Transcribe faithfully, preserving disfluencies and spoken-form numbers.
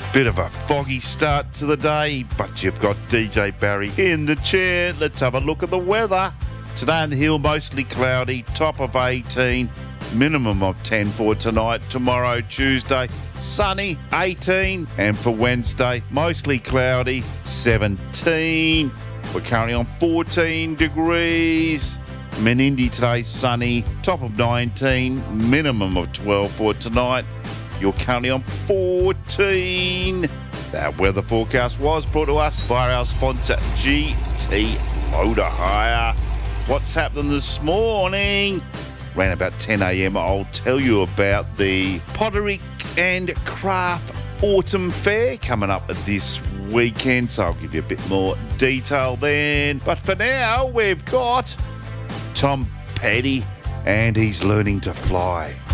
Bit of a foggy start to the day, but you've got D J Barry in the chair. Let's have a look at the weather. Today on the hill, mostly cloudy, top of eighteen, minimum of ten for tonight. Tomorrow, Tuesday, sunny, eighteen. And for Wednesday, mostly cloudy, seventeen. We're currently on fourteen degrees. Menindee today, sunny, top of nineteen, minimum of twelve for tonight. You're currently on fourteen. That weather forecast was brought to us by our sponsor, G T Motor Hire. What's happening this morning? Around about ten a m, I'll tell you about the Pottery and Craft Autumn Fair coming up this weekend, so I'll give you a bit more detail then. But for now, we've got Tom Petty, and he's learning to fly.